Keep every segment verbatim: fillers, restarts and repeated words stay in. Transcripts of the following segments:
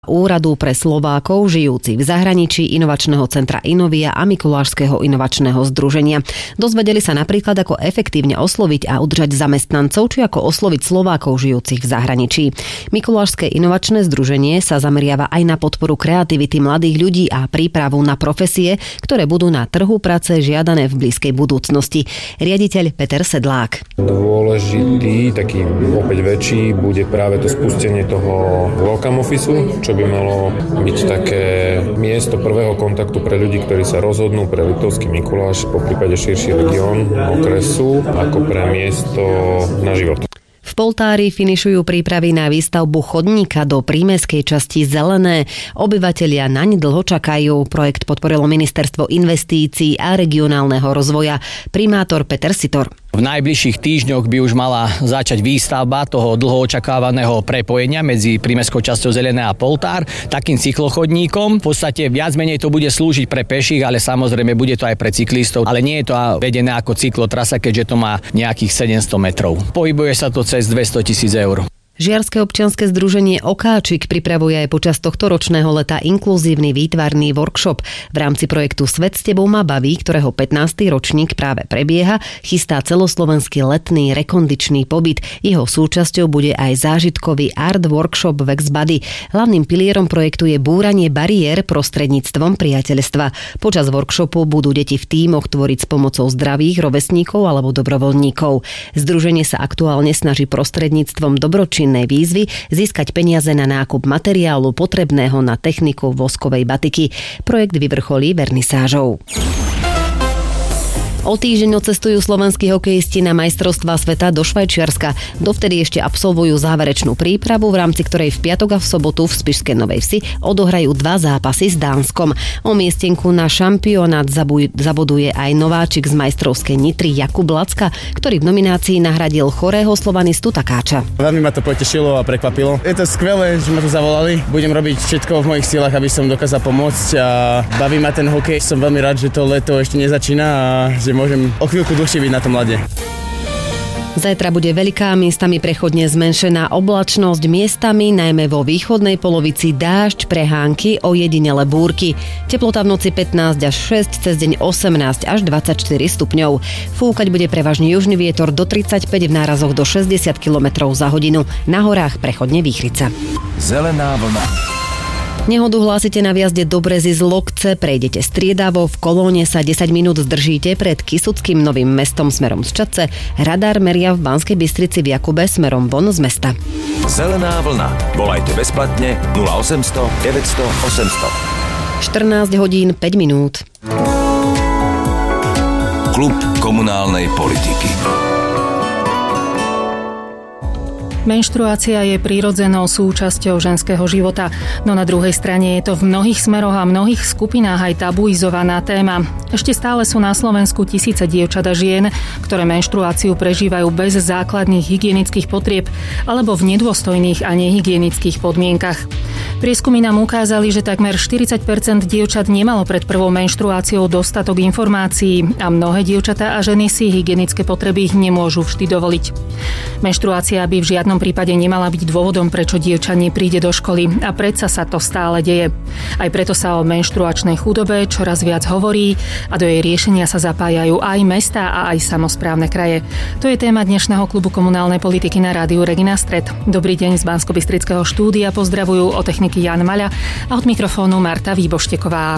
Úradu pre Slovákov žijúcich v zahraničí, Inovačného centra Inovia a Mikulášskeho inovačného združenia. Dozvedeli sa napríklad, ako efektívne osloviť a udržať zamestnancov, či ako osloviť Slovákov žijúcich v zahraničí. Mikulášske inovačné združenie sa zameriava aj na podporu kreativity mladých ľudí a prípravu na profesie, ktoré budú na trhu práce žiadané v blízkej budúcnosti. Riaditeľ Peter Sedlák. Dôležitý, taký opäť väčší, bude práve to spustenie toho welcome officeu, čo by malo byť také miesto prvého kontaktu pre ľudí, ktorí sa rozhodnú pre Liptovský Mikuláš, po prípade širší región okresu, ako pre miesto na život. V Poltári finišujú prípravy na výstavbu chodníka do prímestskej časti Zelené. Obyvatelia naň dlho čakajú. Projekt podporilo Ministerstvo investícií a regionálneho rozvoja. Primátor Peter Sitor. V najbližších týždňoch by už mala začať výstavba toho dlho očakávaného prepojenia medzi prímestskou časťou Zelené a Poltár takým cyklochodníkom. V podstate viac menej to bude slúžiť pre peších, ale samozrejme bude to aj pre cyklistov, ale nie je to vedené ako cyklotrasa, keďže to má nejakých sedemsto metrov. Pohybuje sa to cez dvestotisíc eur. Žiarske občianske združenie Okáčik pripravuje aj počas tohto ročného leta inkluzívny výtvarný workshop. V rámci projektu Svet s tebou ma baví, ktorého pätnásty ročník práve prebieha, chystá celoslovenský letný rekondičný pobyt. Jeho súčasťou bude aj zážitkový art workshop Vexbuddy. Hlavným pilierom projektu je búranie bariér prostredníctvom priateľstva. Počas workshopu budú deti v tímoch tvoriť s pomocou zdravých rovesníkov alebo dobrovoľníkov. Združenie sa aktuálne snaží prostredníctvom dobročinných výzvy získať peniaze na nákup materiálu potrebného na techniku voskovej batiky. Projekt vyvrcholí vernisážou. O týždeň odcestujú slovenskí hokejisti na majstrovstvá sveta do Švajčiarska. Dovtedy ešte absolvujú záverečnú prípravu, v rámci ktorej v piatok a v sobotu v Spišskej Novej Vsi odohrajú dva zápasy s Dánskom. O miestenku na šampionát zaboduje aj nováčik z majstrovskej Nitry Jakub Lacka, ktorý v nominácii nahradil chorého slovanistu Takáča. Veľmi ma to potešilo a prekvapilo. Je to skvelé, že ma tu zavolali. Budem robiť všetko v mojich silách, aby som dokázal pomôcť a baví ma ten hokej. Som veľmi rád, že to leto ešte nezačína a že môžem o chvíľku dlhšie byť na tom ľade. Zajtra bude veľká, miestami prechodne zmenšená oblačnosť, miestami, najmä vo východnej polovici dážď, prehánky, ojedinele búrky. Teplota v noci pätnásť až šesť, cez deň osemnásť až dvadsaťštyri stupňov. Fúkať bude prevažne južný vietor do tridsaťpäť, v nárazoch do šesťdesiat kilometrov za hodinu. Na horách prechodne výchrica. Zelená vlna. Nehodu hlásite na viazde do Brezy z Lokce, prejdete striedavo, v kolóne sa desať minút zdržíte pred Kysuckým Novým Mestom smerom z Čadce. Radar meria v Banskej Bystrici v Jakube smerom von z mesta. Zelená vlna. Volajte bezplatne nula osemsto deväťsto osemsto. štrnásť hodín päť minút. Klub komunálnej politiky. Menštruácia je prirodzenou súčasťou ženského života, no na druhej strane je to v mnohých smeroch a mnohých skupinách aj tabuizovaná téma. Ešte stále sú na Slovensku tisíce dievčat a žien, ktoré menštruáciu prežívajú bez základných hygienických potrieb alebo v nedôstojných a nehygienických podmienkach. Prieskumy nám ukázali, že takmer štyridsať percent dievčat nemalo pred prvou menštruáciou dostatok informácií a mnohé dievčatá a ženy si hygienické potreby nemôžu vždy dovoliť. Menštruácia by v žiadnom prípade nemala byť dôvodom, prečo dievča nepríde do školy a predsa sa to stále deje. Aj preto sa o menštruačnej chudobe čoraz viac hovorí a do jej riešenia sa zapájajú aj mestá a aj samosprávne kraje. To je téma dnešného klubu komunálnej politiky na rádiu Regina Stred. Dobrý deň z Banskobystrického štúdia, pozdravujú od techniky Jan Maľa a od mikrofónu Marta Výbošteková.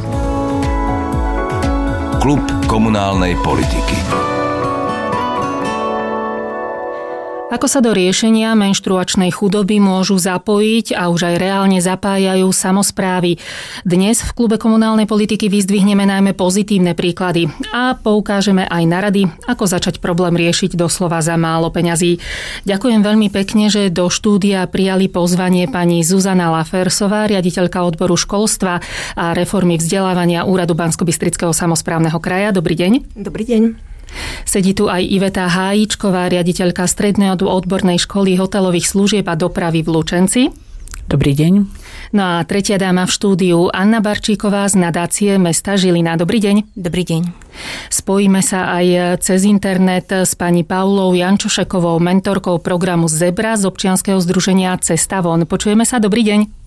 Klub komunálnej politiky. Ako sa do riešenia menštruačnej chudoby môžu zapojiť a už aj reálne zapájajú samosprávy. Dnes v klube komunálnej politiky vyzdvihneme najmä pozitívne príklady a poukážeme aj na rady, ako začať problém riešiť doslova za málo peňazí. Ďakujem veľmi pekne, že do štúdia prijali pozvanie pani Zuzana Lafersová, riaditeľka odboru školstva a reformy vzdelávania Úradu Banskobystrického samosprávneho kraja. Dobrý deň. Dobrý deň. Sedí tu aj Iveta Hájičková, riaditeľka strednej odbornej školy hotelových služieb a dopravy v Lučenci. Dobrý deň. No a tretia dáma v štúdiu Anna Barčíková z nadácie mesta Žilina. Dobrý deň. Dobrý deň. Spojíme sa aj cez internet s pani Paulou Jančošekovou, mentorkou programu Zebra z občianskeho združenia Cesta von. Počujeme sa? Dobrý deň.